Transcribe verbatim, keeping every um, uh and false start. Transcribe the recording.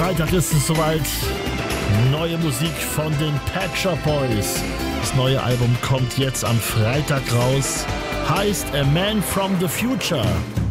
Freitag ist es soweit. Neue Musik von den Pet Shop Boys. Das neue Album kommt jetzt am Freitag raus. Heißt A Man from the Future.